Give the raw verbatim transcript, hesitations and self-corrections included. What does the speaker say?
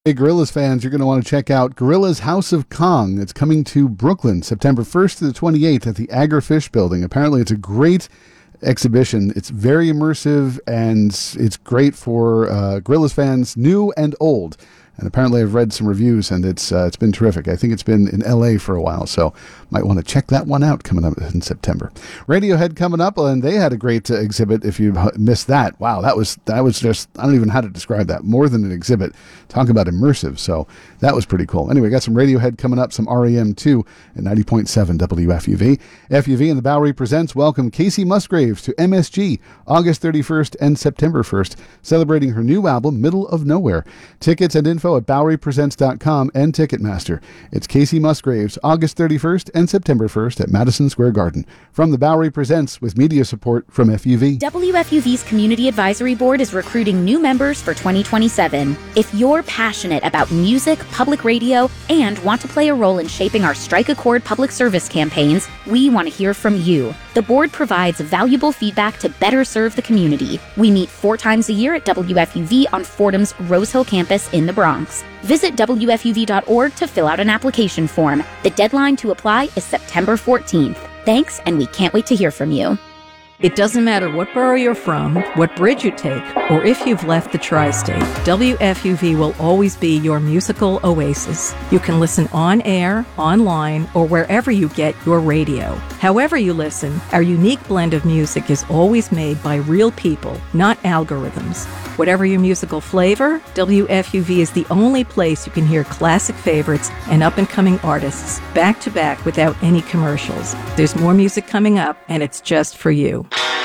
Hey, Gorillaz fans, you're going to want to check out Gorillaz House of Kong. It's coming to Brooklyn, September first to the twenty-eighth at the Agarfish Building. Apparently, it's a great exhibition. It's very immersive, and it's great for uh, Gorillaz fans, new and old. And apparently I've read some reviews, and it's uh, it's been terrific. I think it's been in L A for a while, so might want to check that one out coming up in September. Radiohead coming up, and they had a great uh, exhibit. If you missed that, wow, that was that was just, I don't even know how to describe that. More than an exhibit. Talk about immersive. So that was pretty cool. Anyway, got some Radiohead coming up, some R E M too at ninety point seven W F U V. F U V and the Bowery Presents welcome Casey Musgraves to M S G August thirty-first and September first, celebrating her new album, Middle of Nowhere. Tickets and info at bowery presents dot com and Ticketmaster. It's Casey Musgraves, August thirty-first and September first at Madison Square Garden. From the Bowery Presents with media support from F U V. W F U V's Community Advisory Board is recruiting new members for twenty twenty-seven. If you're passionate about music, public radio, and want to play a role in shaping our Strike a Chord public service campaigns, we want to hear from you. The board provides valuable feedback to better serve the community. We meet four times a year at W F U V on Fordham's Rose Hill campus in the Bronx. Visit W F U V dot org to fill out an application form. The deadline to apply is September fourteenth. Thanks, and we can't wait to hear from you. It doesn't matter what borough you're from, what bridge you take, or if you've left the tri-state, W F U V will always be your musical oasis. You can listen on air, online, or wherever you get your radio. However you listen, our unique blend of music is always made by real people, not algorithms. Whatever your musical flavor, W F U V is the only place you can hear classic favorites and up-and-coming artists back to back without any commercials. There's more music coming up, and it's just for you.